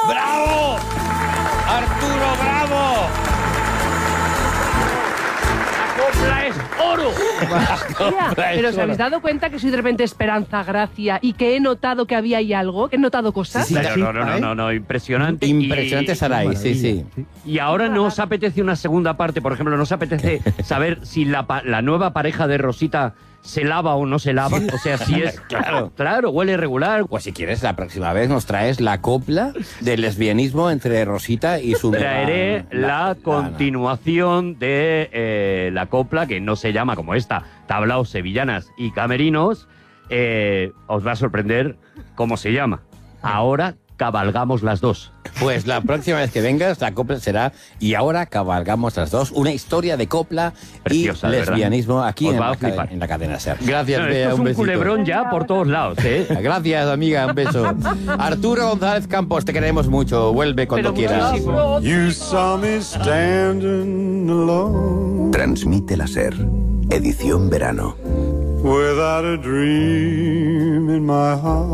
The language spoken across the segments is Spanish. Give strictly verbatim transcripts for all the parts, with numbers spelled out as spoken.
¡Bravo! ¡Arturo, bravo! ¡La copla es oro! Mira, pero ¿os habéis dado cuenta que soy de repente Esperanza Gracia y que he notado que había ahí algo? ¿Que he notado cosas? Sí, sí, No, no, no, no, no, impresionante. Impresionante Y- Sarai, sí, sí. Y ahora no os apetece una segunda parte, por ejemplo, ¿no os apetece saber si la, pa- la nueva pareja de Rosita se lava o no se lava? O sea, si es... Claro. Claro, huele regular. Pues si quieres, la próxima vez nos traes la copla del lesbianismo entre Rosita y su... Traeré nueva- la continuación de eh, la copla, que no se llama como esta, Tablaos, Sevillanas y Camerinos. Eh, os va a sorprender cómo se llama. Ahora cabalgamos las dos. Pues la próxima vez que vengas, la copla será Y ahora cabalgamos las dos. Una historia de copla Preciosa, y de verdad. lesbianismo aquí Os en va a la, cadena, flipar. en la cadena SER. Gracias, No, Bea, esto es un un besito. culebrón ya por todos lados, ¿eh? Gracias, amiga, un beso. Arturo González Campos, te queremos mucho. Vuelve cuando Pero quieras. muchísimo. You saw me standing alone Transmite la SER. Edición verano. without a dream in my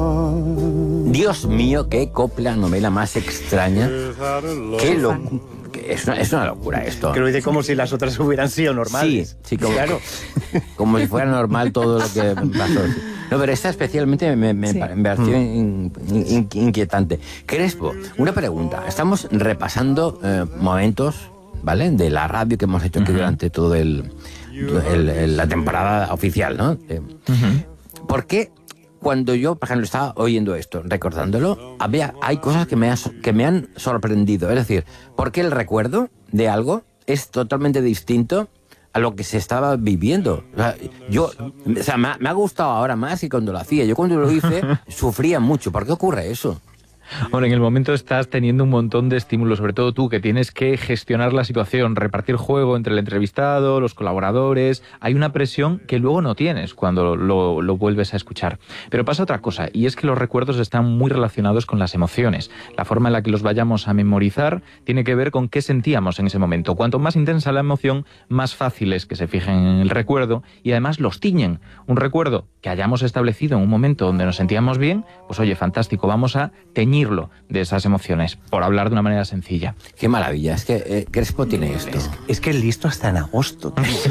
heart. Dios mío, qué copla, novela más extraña. Without a love. Qué lo... que Es una, es una locura esto. Que lo dice como si las otras hubieran sido normales. Sí, sí, como, claro. como si fuera normal todo lo que pasó. No, pero esta especialmente me, me, Sí. me pareció in- in- inquietante. Crespo, una pregunta. Estamos repasando eh, momentos, ¿vale?, de la radio que hemos hecho aquí durante todo el, el- el- la temporada oficial, ¿no? Eh, ¿Por qué cuando yo, por ejemplo, estaba oyendo esto, recordándolo, había, hay cosas que me, ha- que me han sorprendido? Es decir, ¿por qué el recuerdo de algo es totalmente distinto a lo que se estaba viviendo? O sea, yo, o sea, me ha, me ha gustado ahora más que cuando lo hacía. Yo cuando lo hice sufría mucho. ¿Por qué ocurre eso? Bueno, en el momento estás teniendo un montón de estímulos, sobre todo tú, que tienes que gestionar la situación, repartir juego entre el entrevistado, los colaboradores. Hay una presión que luego no tienes cuando lo, lo vuelves a escuchar. Pero pasa otra cosa, y es que los recuerdos están muy relacionados con las emociones. La forma en la que los vayamos a memorizar tiene que ver con qué sentíamos en ese momento. Cuanto más intensa la emoción, más fácil es que se fijen en el recuerdo y además los tiñen. Un recuerdo que hayamos establecido en un momento donde nos sentíamos bien, pues oye, fantástico, vamos a teñirlo de esas emociones, por hablar de una manera sencilla. Qué maravilla. Es que eh, Crespo tiene esto. Es que es listo hasta en agosto.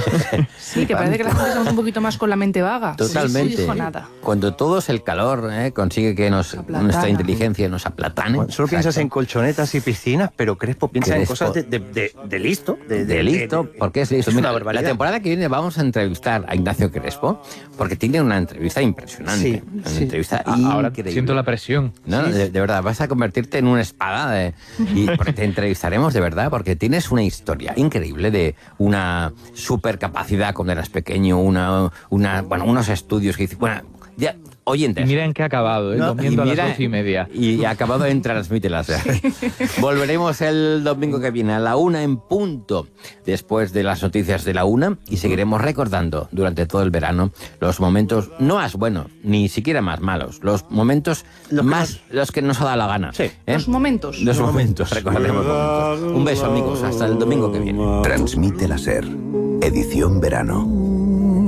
Sí, que parece que la gente estamos un poquito más con la mente vaga. Totalmente. Sí, sí, dijo nada. Cuando todo es el calor, ¿eh?, consigue que nos, Aplatana. nuestra inteligencia nos aplatane. Bueno, solo piensas en Exacto. colchonetas y piscinas, pero Crespo piensa Crespo. en cosas de, de, de, de listo. De, De listo, porque es listo. Es Mira, una barbaridad. la temporada que viene vamos a entrevistar a Ignacio Crespo, porque tiene una entrevista impresionante. Sí, una sí. entrevista Ahora increíble. siento la presión. No, no, de, de verdad, vas a convertirte en una espada de- y porque te entrevistaremos de verdad, porque tienes una historia increíble de una supercapacidad cuando eras pequeño, una, una, bueno, unos estudios que hiciste. Bueno, ya, oyentes. Y mira en qué ha acabado, ¿eh? No, Comiendo y a mira- las doce y media. Y ha acabado en Transmite la SER. Volveremos el domingo que viene a la una en punto, después de las noticias de la una, y seguiremos recordando durante todo el verano los momentos no más buenos, ni siquiera más malos, los momentos Lo que más, los que nos ha dado la gana. Sí. ¿eh? Los momentos. Los momentos, recordaremos momentos. Un beso, amigos, hasta el domingo que viene. Transmite la SER. Edición verano.